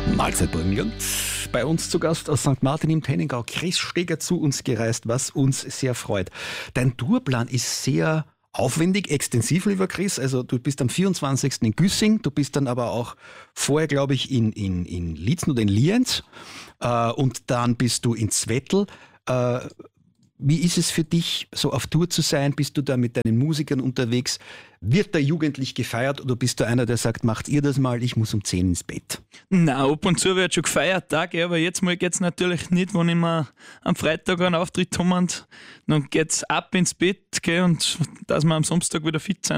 Mahlzeit Burgenland. Bei uns zu Gast aus St. Martin im Tenningau, Chris Steger zu uns gereist, was uns sehr freut. Dein Tourplan ist sehr aufwendig, extensiv, lieber Chris. Also du bist am 24. in Güssing, du bist dann aber auch vorher, glaube ich, in Liezen oder in Lienz und dann bist du in Zwettl. Wie ist es für dich, so auf Tour zu sein? Bist du da mit deinen Musikern unterwegs? Wird da jugendlich gefeiert oder bist du einer, der sagt, macht ihr das mal, ich muss um 10 ins Bett? Na, ab und zu wird schon gefeiert, aber jetzt mal geht's natürlich nicht, wenn ich mir am Freitag einen Auftritt habe und dann geht's ab ins Bett, und dass wir am Samstag wieder fit sind.